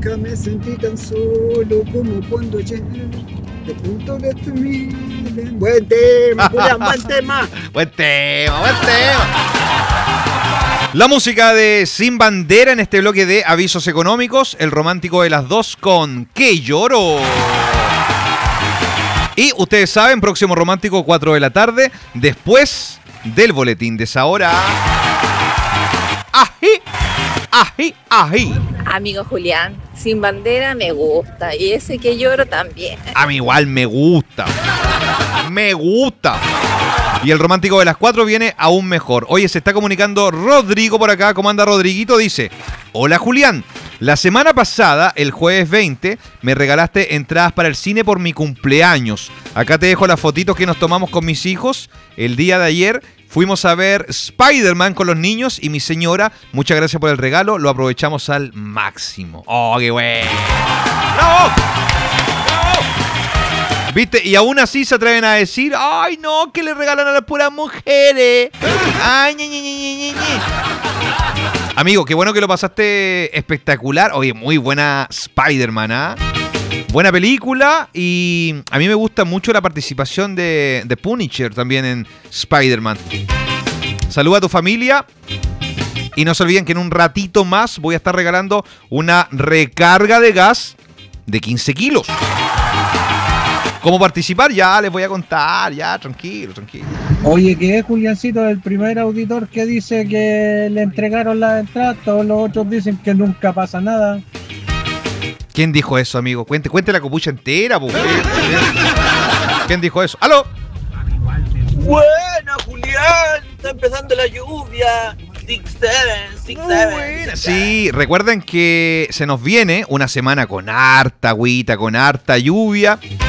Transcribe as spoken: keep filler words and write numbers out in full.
Nunca me sentí tan solo como cuando llegué de punto de tu milen. Buen tema, Julián, buen tema. Buen tema, buen tema. La música de Sin Bandera en este bloque de avisos económicos. El romántico de las dos con ¿Qué lloro? Y ustedes saben, próximo romántico cuatro de la tarde, después del boletín de esa hora. Ají, ají, ají. Amigo Julián, Sin Bandera me gusta y ese Que lloro también. A mí igual me gusta. Me gusta. Y el romántico de las cuatro viene aún mejor. Oye, se está comunicando Rodrigo por acá. ¿Cómo anda Rodriguito? Dice: hola Julián, la semana pasada, el jueves veinte, me regalaste entradas para el cine por mi cumpleaños. Acá te dejo las fotitos que nos tomamos con mis hijos. El día de ayer fuimos a ver Spider-Man con los niños y mi señora. Muchas gracias por el regalo, lo aprovechamos al máximo. ¡Oh, qué bueno! ¡Bravo! ¿Viste? Y aún así se atreven a decir: ¡ay, no! Que le regalan a las puras mujeres. ¡Ay, ñe, ñe, ñe, ñe, ñe! Amigo, qué bueno que lo pasaste espectacular. Oye, muy buena Spider-Man, ¿ah? ¿eh? Buena película. Y a mí me gusta mucho la participación de, de Punisher también en Spider-Man. Saluda a tu familia. Y no se olviden que en un ratito más voy a estar regalando una recarga de gas de quince kilos. ¿Cómo participar? Ya les voy a contar, ya, tranquilo, tranquilo. Oye, ¿qué es Juliancito el primer auditor que dice que le entregaron la entrada? Todos los otros dicen que nunca pasa nada. ¿Quién dijo eso, amigo? Cuente, cuente la copucha entera, pues. ¿Quién dijo eso? ¡Aló! Buena, Julián, está empezando la lluvia. seis siete, seis siete. Sí, recuerden que se nos viene una semana con harta agüita, con harta lluvia.